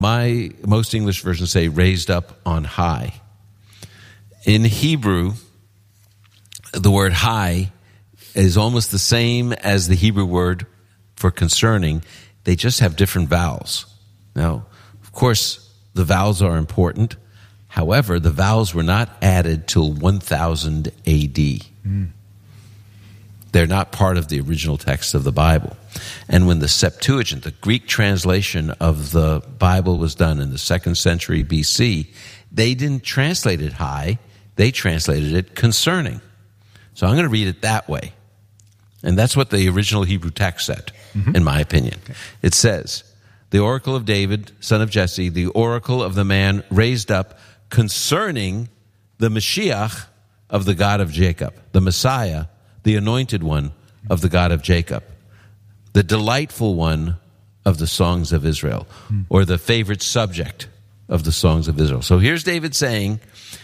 Most English versions say raised up on high. In Hebrew, the word high is almost the same as the Hebrew word for concerning. They just have different vowels. Now, of course, the vowels are important. However, the vowels were not added till 1000 AD. They're not part of the original text of the Bible. And when the Septuagint, the Greek translation of the Bible, was done in the 2nd century BC, they didn't translate it high, they translated it concerning. So I'm going to read it that way. And that's what the original Hebrew text said, in my opinion. Okay. It says, the oracle of David, son of Jesse, the oracle of the man raised up concerning the Mashiach of the God of Jacob, the Messiah, the anointed one of the God of Jacob, the delightful one of the songs of Israel, or the favorite subject of the songs of Israel. So here's David saying,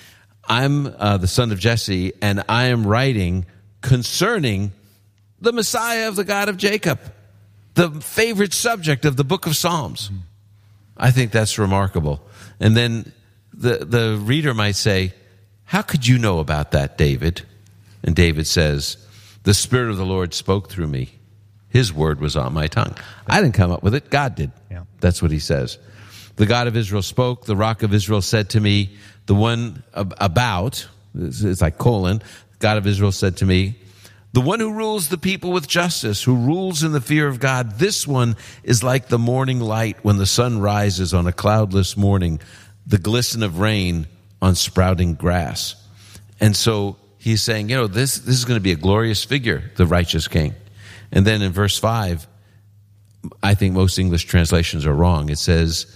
I'm the son of Jesse, and I am writing concerning the Messiah of the God of Jacob, the favorite subject of the book of Psalms. I think that's remarkable. And then the reader might say, how could you know about that, David? And David says, the Spirit of the Lord spoke through me. His word was on my tongue. I didn't come up with it. God did. Yeah. That's what he says. The God of Israel spoke. The rock of Israel said to me, the one about, it's like colon, God of Israel said to me, the one who rules the people with justice, who rules in the fear of God, this one is like the morning light when the sun rises on a cloudless morning, the glisten of rain on sprouting grass. And so he's saying, this is going to be a glorious figure, the righteous king. And then in verse 5, I think most English translations are wrong. It says,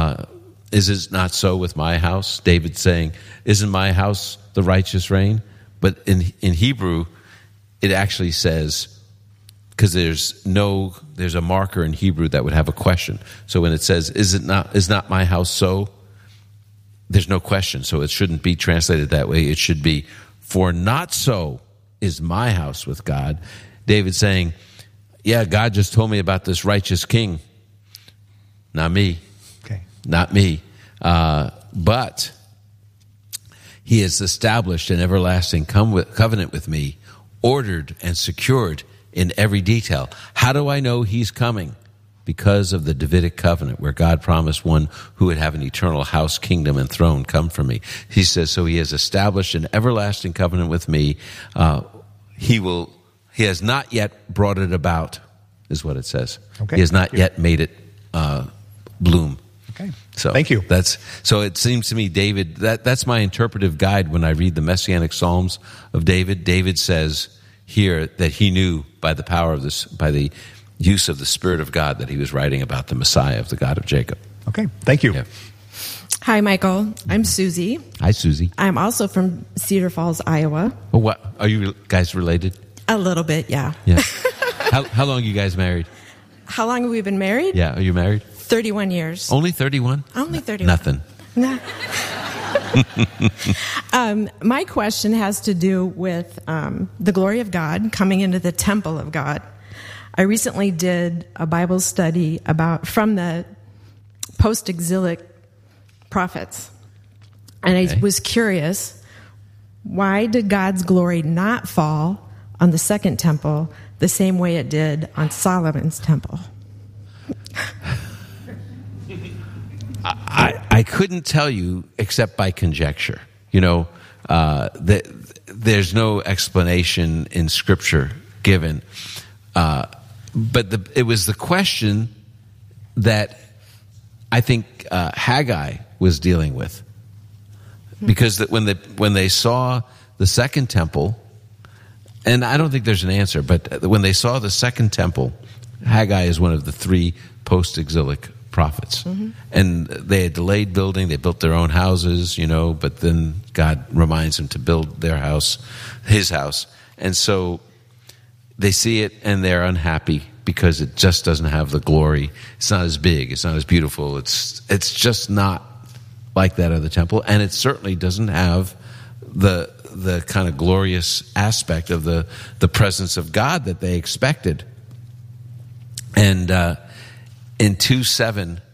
is it not so with my house? David saying, isn't my house the righteous reign? But in Hebrew, it actually says, because there's a marker in Hebrew that would have a question. So when it says, is not my house so? There's no question. So it shouldn't be translated that way. It should be, for not so is my house with God. David saying, yeah, God just told me about this righteous king. Not me. Okay. Not me. But he has established an everlasting covenant with me, ordered and secured in every detail. How do I know he's coming? Because of the Davidic covenant, where God promised one who would have an eternal house, kingdom, and throne come from me. He says, so he has established an everlasting covenant with me. He has not yet brought it about, is what it says. Okay. He has not yet made it bloom. Okay. So thank you. So it seems to me, David, that's my interpretive guide when I read the Messianic Psalms of David. David says here that he knew by the power of this, by the use of the Spirit of God, that he was writing about the Messiah of the God of Jacob. Okay, thank you. Yeah. Hi, Michael. I'm Susie. Hi, Susie. I'm also from Cedar Falls, Iowa. Oh, what? Are you guys related? A little bit, yeah. Yeah. How long are you guys married? How long have we been married? Yeah, are you married? 31 years. Only 31? Only 31. Nothing. Nah. My question has to do with the glory of God coming into the temple of God. I recently did a Bible study from the post-exilic prophets. And I was curious, why did God's glory not fall on the second temple the same way it did on Solomon's temple? I couldn't tell you except by conjecture. There's no explanation in Scripture given. But it was the question that I think Haggai was dealing with, because when they saw the second temple, and I don't think there's an answer, but when they saw the second temple, Haggai is one of the three post-exilic prophets, and they had delayed building. They built their own houses, but then God reminds them to build their house, his house, and so they see it and they're unhappy because it just doesn't have the glory. It's not as big. It's not as beautiful. It's just not like that other temple, and it certainly doesn't have the kind of glorious aspect of the presence of God that they expected. And in 2:7,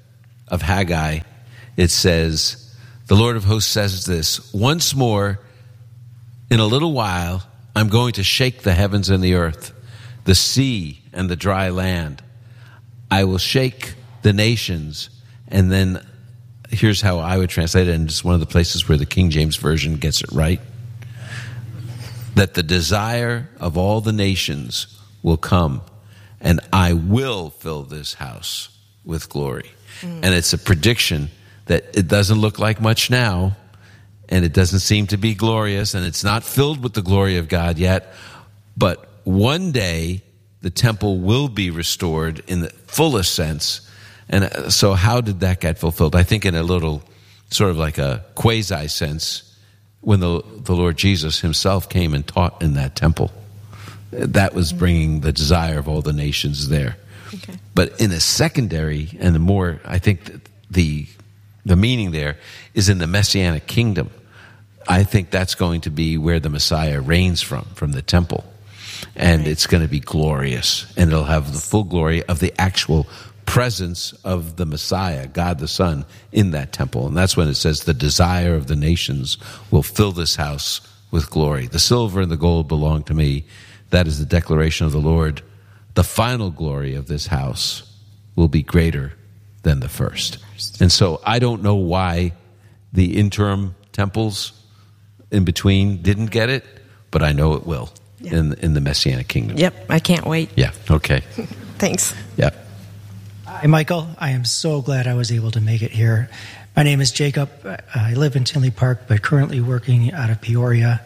of Haggai, it says, the Lord of hosts says this, once more, in a little while, I'm going to shake the heavens and the earth, the sea and the dry land. I will shake the nations. And then here's how I would translate it, and it's one of the places where the King James Version gets it right. That the desire of all the nations will come, and I will fill this house with glory. And it's a prediction that it doesn't look like much now, and it doesn't seem to be glorious, and it's not filled with the glory of God yet, but one day the temple will be restored in the fullest sense. And so how did that get fulfilled? I think in a little sort of like a quasi sense, when the Lord Jesus himself came and taught in that temple. That was bringing the desire of all the nations there. Okay. But in a secondary, and the more, I think the meaning there is in the Messianic kingdom. I think that's going to be where the Messiah reigns from the temple. And right. It's going to be glorious. And it'll have the full glory of the actual presence of the Messiah, God the Son, in that temple. And that's when it says the desire of the nations will fill this house with glory. The silver and the gold belong to me. That is the declaration of the Lord. The final glory of this house will be greater than the first. And so I don't know why the interim temples in between didn't get it, but I know it will in the Messianic kingdom. Yep, I can't wait. Yeah, okay. Thanks. Yep. Hi, Michael. I am so glad I was able to make it here. My name is Jacob. I live in Tinley Park, but currently working out of Peoria.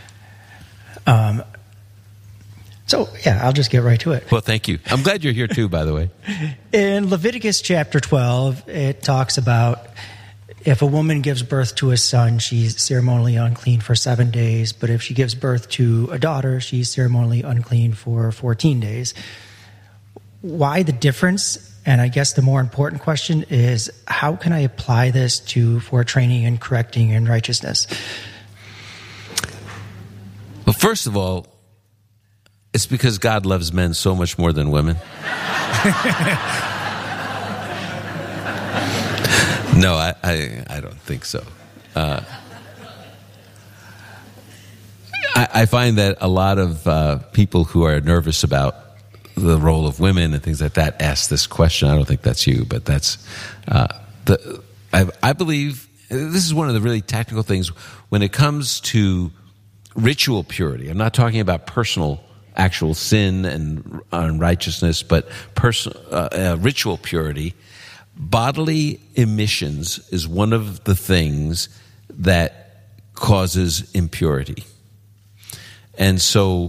I'll just get right to it. Well, thank you. I'm glad you're here too, by the way. In Leviticus chapter 12, it talks about if a woman gives birth to a son, she's ceremonially unclean for 7 days. But if she gives birth to a daughter, she's ceremonially unclean for 14 days. Why the difference? And I guess the more important question is, how can I apply this for training and correcting in righteousness? Well, first of all, it's because God loves men so much more than women. No, I don't think so. I find that a lot of people who are nervous about the role of women and things like that ask this question. I don't think that's you, but that's I believe this is one of the really technical things when it comes to ritual purity. I'm not talking about personal actual sin and unrighteousness, but ritual purity. Bodily emissions is one of the things that causes impurity. And so,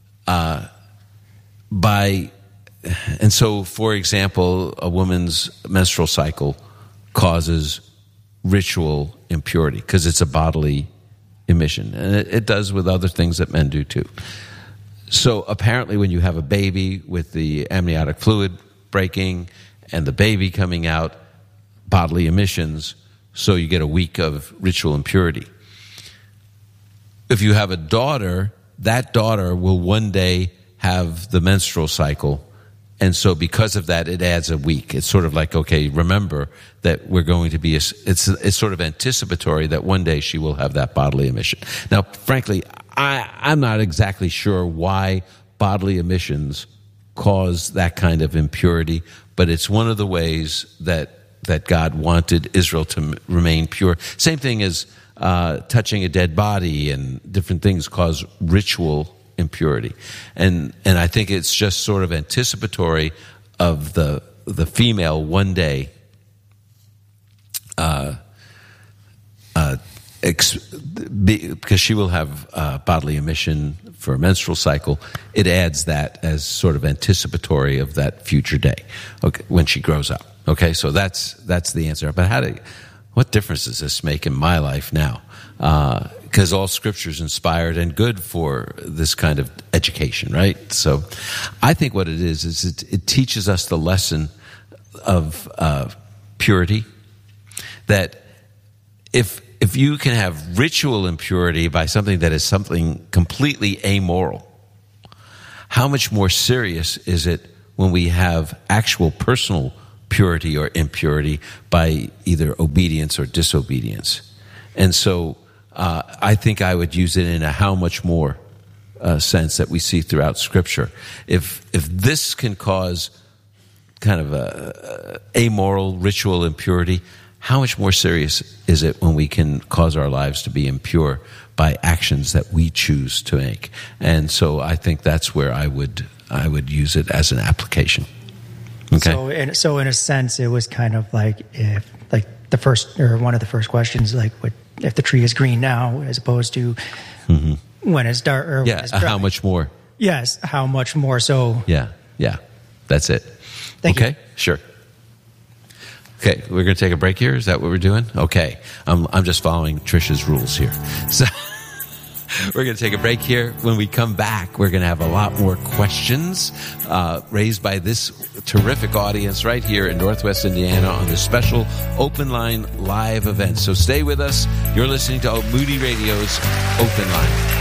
for example, a woman's menstrual cycle causes ritual impurity because it's a bodily emission. And it does with other things that men do too. So apparently when you have a baby with the amniotic fluid breaking and the baby coming out, bodily emissions, so you get a week of ritual impurity. If you have a daughter, that daughter will one day have the menstrual cycle, and so because of that, it adds a week. It's sort of like, okay, remember that we're going to be, it's sort of anticipatory that one day she will have that bodily emission. Now, frankly, I'm not exactly sure why bodily emissions cause that kind of impurity, but it's one of the ways that God wanted Israel to remain pure. Same thing as touching a dead body and different things cause ritual impurity. And I think it's just sort of anticipatory of the female one day because she will have bodily emission for a menstrual cycle. It adds that as sort of anticipatory of that future day, okay, when she grows up. Okay, so that's the answer. But what difference does this make in my life now? Because all Scripture is inspired and good for this kind of education, right? So I think what it is it teaches us the lesson of purity, that if you can have ritual impurity by something that is something completely amoral, how much more serious is it when we have actual personal purity or impurity by either obedience or disobedience. And so I think I would use it in a how much more sense that we see throughout Scripture. If this can cause kind of a amoral ritual impurity, how much more serious is it when we can cause our lives to be impure by actions that we choose to make? And so I think that's where I would use it as an application. Okay. So in a sense, it was kind of like the first, or one of the first questions, like if the tree is green now as opposed to when it's dark or when it's dry. How much more? Yes, how much more? So yeah, that's it. Thank you. Sure. Okay, we're going to take a break here. Is that what we're doing? Okay, I'm just following Trisha's rules here. So we're going to take a break here. When we come back, we're going to have a lot more questions raised by this terrific audience right here in Northwest Indiana on this special Open Line live event. So stay with us. You're listening to Moody Radio's Open Line.